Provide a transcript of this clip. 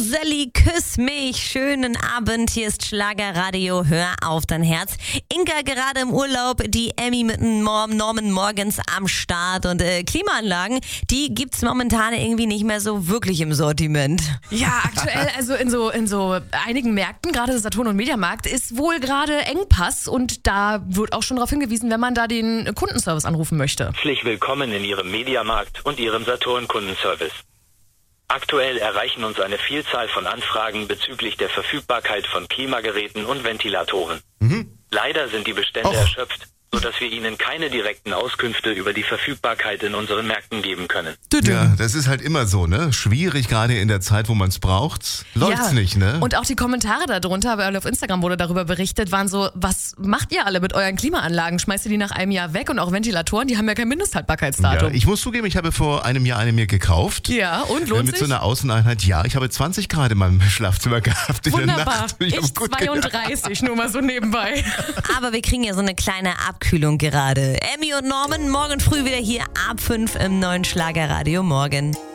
Sally, küss mich. Schönen Abend. Hier ist Schlagerradio. Hör auf dein Herz. Inka gerade im Urlaub, die Emmy mit dem Norman morgens am Start. Und Klimaanlagen, die gibt's momentan irgendwie nicht mehr so wirklich im Sortiment. Ja, aktuell, also in so einigen Märkten, gerade Saturn und Mediamarkt, ist wohl gerade Engpass. Und da wird auch schon darauf hingewiesen, wenn man da den Kundenservice anrufen möchte. Herzlich willkommen in Ihrem Mediamarkt und Ihrem Saturn-Kundenservice. Aktuell erreichen uns eine Vielzahl von Anfragen bezüglich der Verfügbarkeit von Klimageräten und Ventilatoren. Leider sind die Bestände erschöpft, sodass wir Ihnen keine direkten Auskünfte über die Verfügbarkeit in unseren Märkten geben können. Ja, das ist halt immer so, ne? Schwierig, gerade in der Zeit, wo man es braucht. Läuft's nicht, ne? Und auch die Kommentare darunter, weil auf Instagram wurde darüber berichtet, waren so, was macht ihr alle mit euren Klimaanlagen? Schmeißt ihr die nach einem Jahr weg? Und auch Ventilatoren, die haben ja kein Mindesthaltbarkeitsdatum. Ja, ich muss zugeben, ich habe vor einem Jahr eine mir gekauft. Ja, und lohnt mit sich? so einer Außeneinheit. Ja, ich habe 20 Grad in meinem Schlafzimmer gehabt in Wunderbar. der Nacht. Ich hab gut 32, nur mal so nebenbei. Aber wir kriegen ja so eine kleine Abkühlung gerade. Emmy und Norman morgen früh wieder hier ab 5 im neuen Schlagerradio Morgen.